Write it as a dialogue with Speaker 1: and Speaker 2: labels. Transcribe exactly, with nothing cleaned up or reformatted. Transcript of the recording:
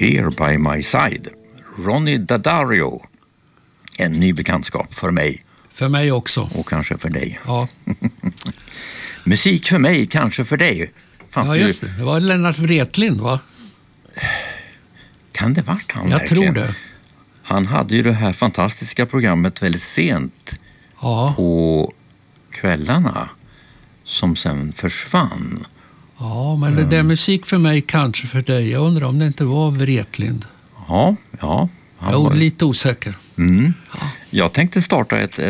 Speaker 1: Here by my side. Ronny Daddario. En ny bekantskap för mig.
Speaker 2: För mig också.
Speaker 1: Och kanske för dig.
Speaker 2: Ja.
Speaker 1: Musik för mig, kanske för dig. Fanns
Speaker 2: ja, just det. Det var Lennart Wretlind, va?
Speaker 1: Kan det varit han
Speaker 2: Jag
Speaker 1: verkligen?
Speaker 2: tror det.
Speaker 1: Han hade ju det här fantastiska programmet väldigt sent
Speaker 2: ja.
Speaker 1: på kvällarna som sen försvann.
Speaker 2: Ja, men det där musik för mig, kanske för dig. Jag undrar om det inte var Wretlind.
Speaker 1: Ja, ja.
Speaker 2: Jag är var lite osäker.
Speaker 1: Mm. Ja. Jag tänkte starta ett